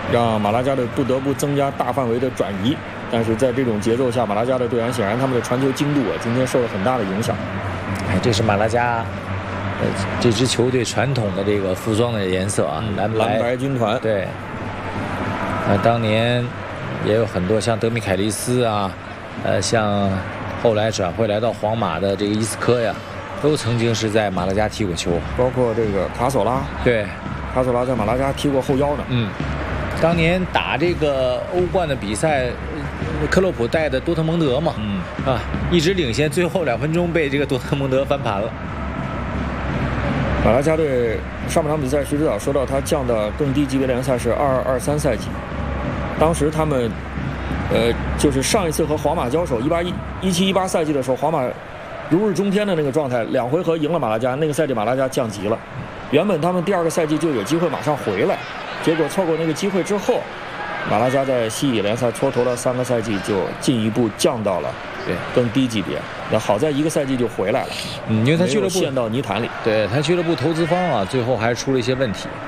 让马拉加队不得不增加大范围的转移。但是在这种节奏下，马拉加的队员显然他们的传球精度今天受了很大的影响。 哎，这是马拉加这支球队传统的这个服装的颜色啊，蓝白军团。 对。当年也有很多像德米凯利斯啊，像后来转会来到皇马的这个伊斯科呀，都曾经是在马拉加踢过球。 包括这个卡索拉。 对， 卡索拉在马拉加踢过后腰呢。 当年打这个欧冠的比赛，克洛普带的多特蒙德嘛，一直领先，最后2分钟被这个多特蒙德翻盘了。 马拉加队上半场比赛，徐指导说到他降到更低级别联赛是22-23赛季，当时他们就是上一次和皇马交手17-18赛季的时候，皇马如日中天的那个状态，2回合赢了马拉加，那个赛季马拉加降级了，原本他们第2个赛季就有机会马上回来，结果错过那个机会之后，马拉加在西乙联赛蹉跎了3个赛季，就进一步降到了更低级别。那好在1个赛季就回来了， 因为他俱乐部陷到泥潭里。 对，他俱乐部投资方啊，最后还是出了一些问题。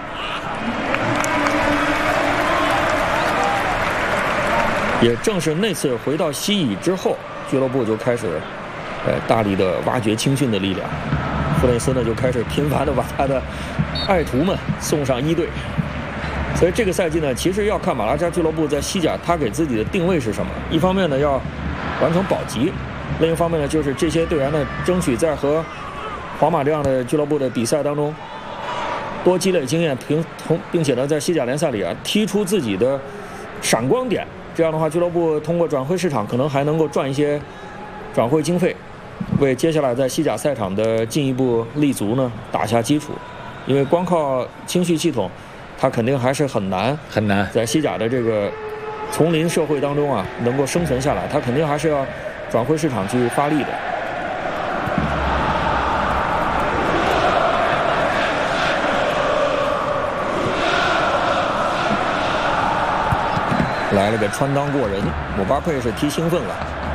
也正是那次回到西乙之后，俱乐部就开始大力的挖掘青训的力量。弗内斯呢就开始频繁的把他的爱徒们送上一队。所以这个赛季呢，其实要看马拉加俱乐部在西甲他给自己的定位是什么。一方面呢要完成保级，另一方面呢就是这些队员呢争取在和皇马这样的俱乐部的比赛当中多积累经验，并且呢在西甲联赛里踢出自己的闪光点。这样的话，俱乐部通过转会市场可能还能够赚一些转会经费，为接下来在西甲赛场的进一步立足呢打下基础。因为光靠青训系统，它肯定还是很难在西甲的这个丛林社会当中能够生存下来，它肯定还是要转会市场去发力的。来了个穿裆过人，姆巴佩是踢兴奋了。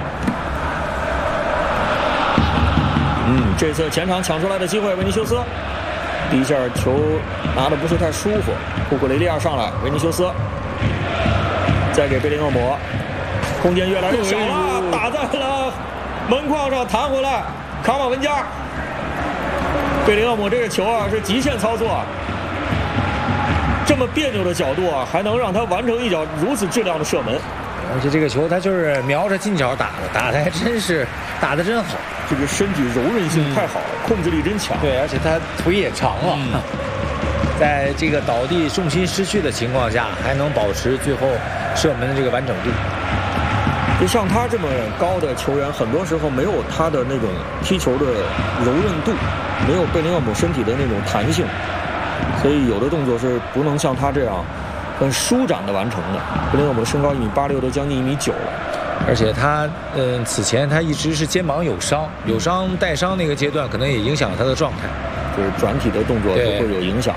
这次前场抢出来的机会，维尼修斯第一下球拿的不是太舒服，库库雷利亚上来，维尼修斯再给贝林厄姆，空间越来越小了，打在了门框上，弹回来，卡马文加。贝林厄姆这个球是极限操作，这么别扭的角度还能让他完成一脚如此质量的射门。 而且这个球他就是瞄着近角打的，打的还真是打得真好。 这个身体柔韧性太好了，控制力真强。 对，而且他腿也长了，在这个倒地重心失去的情况下，还能保持最后射门的这个完整度。 就像他这么高的球员，很多时候没有他的那种踢球的柔韧度，没有贝林厄姆身体的那种弹性，所以有的动作是不能像他这样很舒展的完成的。贝林厄姆的身高1.86米，都将近1.9米了。 而且他，此前他一直是肩膀有伤带伤那个阶段，可能也影响了他的状态， 就是转体的动作都会有影响。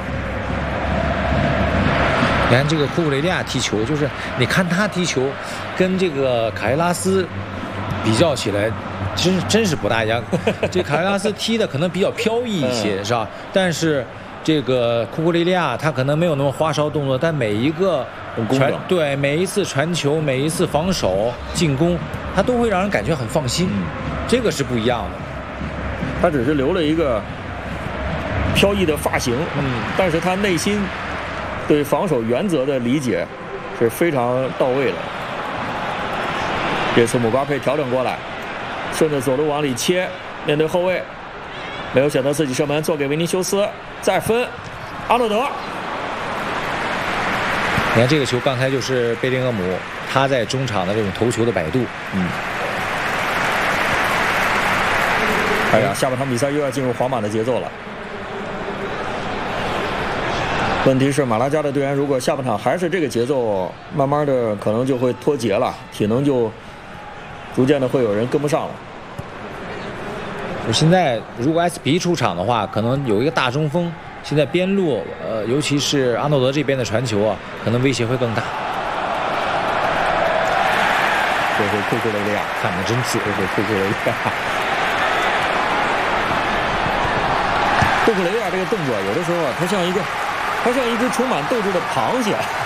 你看这个库库雷利亚踢球，就是你看他踢球，跟这个卡雷拉斯比较起来，真是不大一样。这卡雷拉斯踢的可能比较飘逸一些，是吧？但是这个库库雷利亚他可能没有那么花哨动作，但每一个每一次传球，每一次防守进攻，他都会让人感觉很放心。这个是不一样的。 他只是留了一个飘逸的发型，但是他内心对防守原则的理解是非常到位的。这次姆巴佩调整过来，顺着左路往里切，面对后卫，没有选择自己射门，做给维尼修斯，再分阿诺德。 你看这个球，刚才就是贝林厄姆他在中场的这种头球的摆渡。 哎呀，下半场比赛又要进入皇马的节奏了。问题是马拉加的队员如果下半场还是这个节奏，慢慢的可能就会脱节了，体能就逐渐的会有人跟不上了。 现在如果 SP 出场的话，可能有一个大中锋，现在边路尤其是阿诺德这边的传球可能威胁会更大。 这是库库雷利亚， 看得真准， 这是库库雷利亚。库库雷利亚这个动作，有的时候他像一只充满斗志的螃蟹。